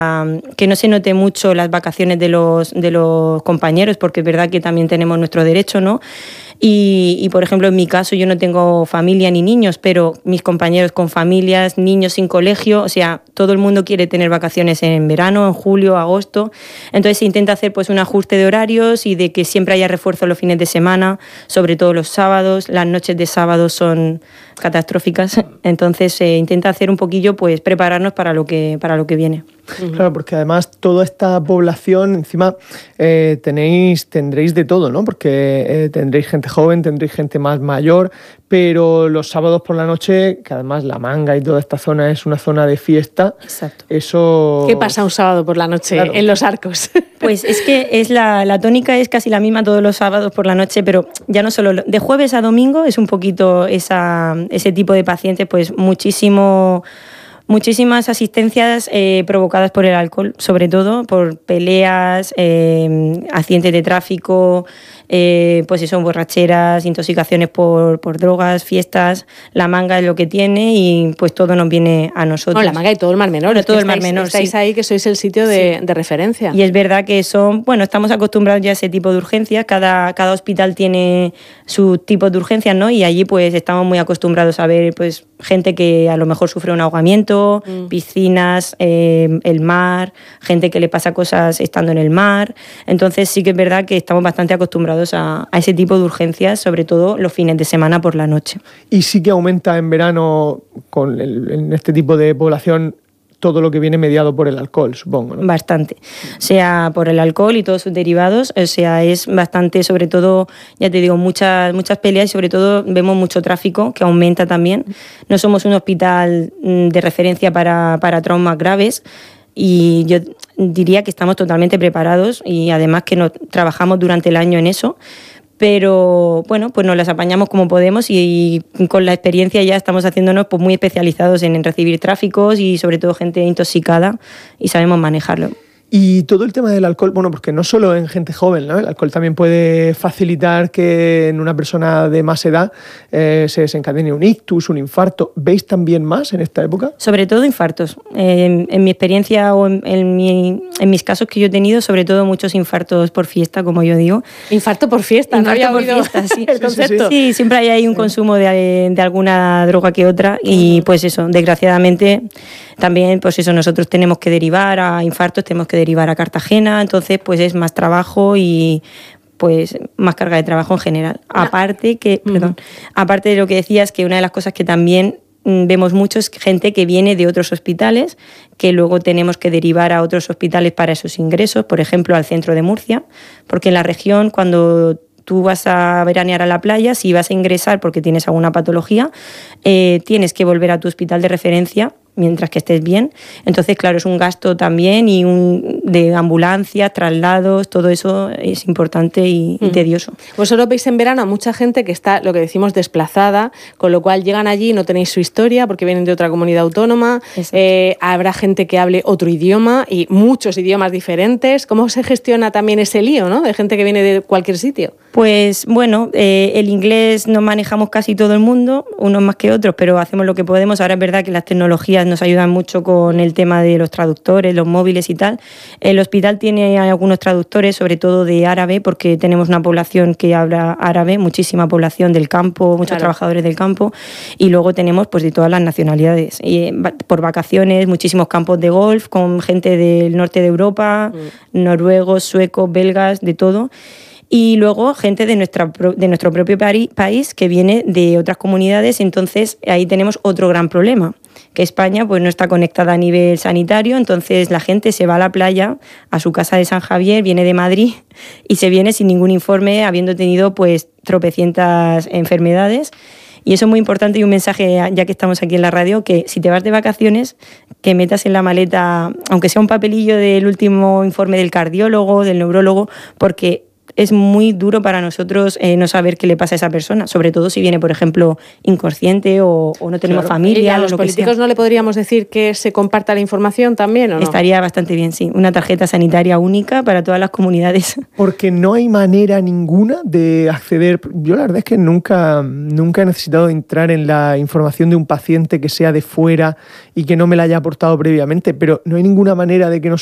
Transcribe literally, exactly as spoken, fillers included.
que no se note mucho las vacaciones de los, de los compañeros, porque es verdad que también tenemos nuestro derecho, ¿no? Y, y, por ejemplo, en mi caso yo no tengo familia ni niños, pero mis compañeros con familias, niños sin colegio, o sea, todo el mundo quiere tener vacaciones en verano, en julio, agosto. Entonces se intenta hacer pues un ajuste de horarios y de que siempre haya refuerzo los fines de semana, sobre todo los sábados. Las noches de sábado son catastróficas, entonces se intenta hacer un poquillo, pues prepararnos para lo que, para lo que viene. Claro, porque además toda esta población, encima eh, tenéis, tendréis de todo, ¿no? Porque eh, tendréis gente joven, tendréis gente más mayor, pero los sábados por la noche, que además La Manga y toda esta zona es una zona de fiesta. Exacto. Eso... ¿Qué pasa un sábado por la noche claro. en Los Arcos? Pues es que es la, la tónica es casi la misma todos los sábados por la noche, pero ya no solo de jueves a domingo es un poquito esa, ese tipo de pacientes, pues muchísimo... Muchísimas asistencias eh, provocadas por el alcohol, sobre todo por peleas, eh, accidentes de tráfico, eh, pues eso, borracheras, intoxicaciones por, por drogas, fiestas. La Manga es lo que tiene y pues todo nos viene a nosotros. No, La Manga y todo el Mar Menor. Pero todo el estáis, Mar Menor, estáis sí. ahí que sois el sitio de, sí. de referencia. Y es verdad que son, bueno, estamos acostumbrados ya a ese tipo de urgencias. Cada, cada hospital tiene su tipo de urgencias, ¿no? Y allí pues estamos muy acostumbrados a ver pues gente que a lo mejor sufre un ahogamiento, mm. piscinas, eh, el mar, gente que le pasa cosas estando en el mar. Entonces sí que es verdad que estamos bastante acostumbrados a, a ese tipo de urgencias, sobre todo los fines de semana por la noche. Y sí que aumenta en verano con el, en este tipo de población todo lo que viene mediado por el alcohol, supongo, ¿no? Bastante. O sea, por el alcohol y todos sus derivados, o sea, es bastante, sobre todo, ya te digo, muchas, muchas peleas y sobre todo vemos mucho tráfico que aumenta también. No somos un hospital de referencia para, para traumas graves y yo diría que estamos totalmente preparados y además que nos trabajamos durante el año en eso. Pero bueno, pues nos las apañamos como podemos y con la experiencia ya estamos haciéndonos pues muy especializados en, en recibir tráficos y sobre todo gente intoxicada y sabemos manejarlo. Y todo el tema del alcohol, bueno, porque no solo en gente joven, ¿no? El alcohol también puede facilitar que en una persona de más edad eh, se desencadene un ictus, un infarto. ¿Veis también más en esta época? Sobre todo infartos. Eh, en, en mi experiencia o en, en, mi, en mis casos que yo he tenido, sobre todo muchos infartos por fiesta, como yo digo. Infarto por fiesta, infarto no había por oído fiesta, sí. el concepto. Sí, sí, sí, siempre hay ahí un consumo de, de alguna droga que otra y pues eso, desgraciadamente también pues eso, nosotros tenemos que derivar a infartos, tenemos que derivar a Cartagena, entonces pues es más trabajo y pues más carga de trabajo en general. Aparte que, uh-huh. perdón, aparte de lo que decías, que una de las cosas que también vemos mucho es gente que viene de otros hospitales, que luego tenemos que derivar a otros hospitales para esos ingresos, por ejemplo al centro de Murcia, porque en la región cuando tú vas a veranear a la playa, si vas a ingresar porque tienes alguna patología, eh, tienes que volver a tu hospital de referencia mientras que estés bien. Entonces, claro, es un gasto también y un de ambulancias, traslados, todo eso es importante y, y tedioso. Vosotros veis en verano a mucha gente que está, lo que decimos, desplazada, con lo cual llegan allí y no tenéis su historia porque vienen de otra comunidad autónoma, eh, habrá gente que hable otro idioma y muchos idiomas diferentes. ¿Cómo se gestiona también ese lío, ¿no? De gente que viene de cualquier sitio? Pues bueno, eh, el inglés nos manejamos casi todo el mundo, unos más que otros, pero hacemos lo que podemos. Ahora es verdad que las tecnologías nos ayudan mucho con el tema de los traductores, los móviles y tal. El hospital tiene algunos traductores, sobre todo de árabe, porque tenemos una población que habla árabe, muchísima población del campo, muchos claro. trabajadores del campo, y luego tenemos pues de todas las nacionalidades. Y, por vacaciones, muchísimos campos de golf con gente del norte de Europa, mm. noruegos, suecos, belgas, de todo. Y luego gente de, nuestra, de nuestro propio país que viene de otras comunidades, entonces ahí tenemos otro gran problema, que España pues no está conectada a nivel sanitario, entonces la gente se va a la playa, a su casa de San Javier, viene de Madrid y se viene sin ningún informe, habiendo tenido pues tropecientas enfermedades. Y eso es muy importante y un mensaje, ya que estamos aquí en la radio, que si te vas de vacaciones, que metas en la maleta, aunque sea un papelillo del último informe del cardiólogo, del neurólogo, porque es muy duro para nosotros eh, no saber qué le pasa a esa persona, sobre todo si viene, por ejemplo, inconsciente o, o no tenemos Claro. familia. ¿Y a o los lo que políticos sea. no le podríamos decir que se comparta la información también o no? Estaría bastante bien, sí. Una tarjeta sanitaria única para todas las comunidades. Porque no hay manera ninguna de acceder. Yo la verdad es que nunca, nunca he necesitado entrar en la información de un paciente que sea de fuera y que no me la haya aportado previamente, pero no hay ninguna manera de que